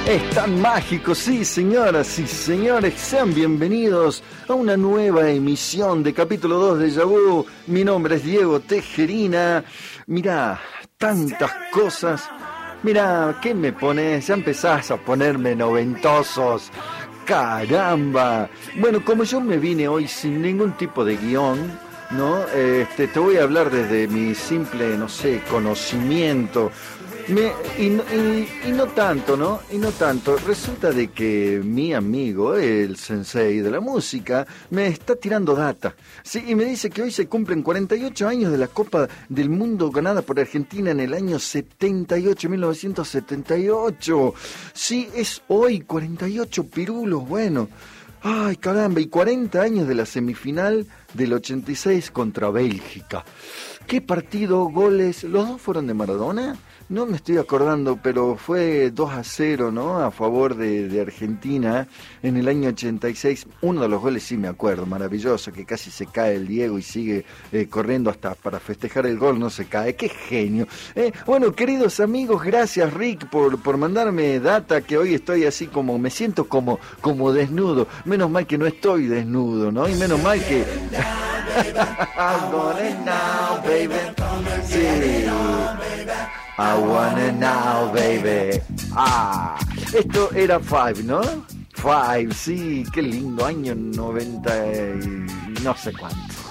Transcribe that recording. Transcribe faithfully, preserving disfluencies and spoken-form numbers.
Es tan mágico, sí señoras y señores, sean bienvenidos a una nueva emisión de Capítulo dos de Déjà Vu. Mi nombre es Diego Tejerina. Mirá, tantas cosas. Mirá, ¿qué me pones? Ya empezás a ponerme noventosos. ¡Caramba! Bueno, como yo me vine hoy sin ningún tipo de guión, ¿no? Este, te voy a hablar desde mi simple, no sé, conocimiento. Me, y, y, y no tanto, ¿no? Y no tanto. Resulta de que mi amigo, el sensei de la música, me está tirando data. Sí, y me dice que hoy se cumplen cuarenta y ocho años de la Copa del Mundo ganada por Argentina en el año setenta y ocho, mil novecientos setenta y ocho. Sí, es hoy, cuarenta y ocho pirulos, bueno. Ay, caramba, y cuarenta años de la semifinal del ochenta y seis contra Bélgica. ¿Qué partido, goles? ¿Los dos fueron de Maradona? No me estoy acordando, pero fue dos a cero, ¿no? A favor de, de Argentina en el año ochenta y seis. Uno de los goles sí me acuerdo, maravilloso, que casi se cae el Diego y sigue eh, corriendo hasta para festejar el gol, no se cae. ¡Qué genio! Eh, bueno, queridos amigos, gracias Rick por, por mandarme data, que hoy estoy así como, me siento como, como desnudo. Menos mal que no estoy desnudo, ¿no? Y menos mal que... I'm gonna now, baby. Sí. I wanna now, baby. Ah, esto era Five, ¿no? Five, sí, qué lindo, año noventa y no sé cuánto.